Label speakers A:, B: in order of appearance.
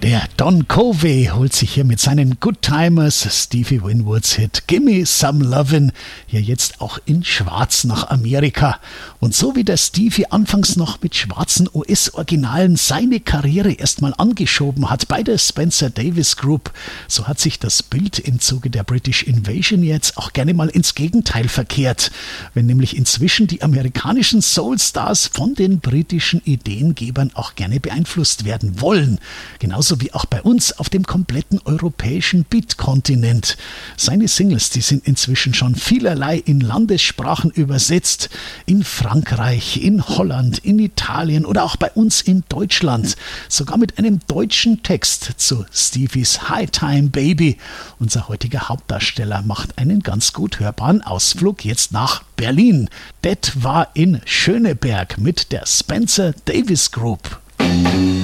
A: Der Don Covey holt sich hier mit seinen Good Timers Stevie Winwoods Hit Gimme Some Lovin' hier jetzt auch in Schwarz nach Amerika. Und so wie der Stevie anfangs noch mit schwarzen US-Originalen seine Karriere erstmal angeschoben hat bei der Spencer Davis Group, so hat sich das Bild im Zuge der British Invasion jetzt auch gerne mal ins Gegenteil verkehrt, wenn nämlich inzwischen die amerikanischen Soulstars von den britischen Ideengebern auch gerne beeinflusst werden wollen. Genauso wie auch bei uns auf dem kompletten europäischen Beat-Kontinent. Seine Singles, die sind inzwischen schon vielerlei in Landessprachen übersetzt. In Frankreich, in Holland, in Italien oder auch bei uns in Deutschland. Sogar mit einem deutschen Text zu Stevies High Time Baby. Unser heutiger Hauptdarsteller macht einen ganz gut hörbaren Ausflug jetzt nach Berlin. Det war in Schöneberg mit der Spencer Davis Group.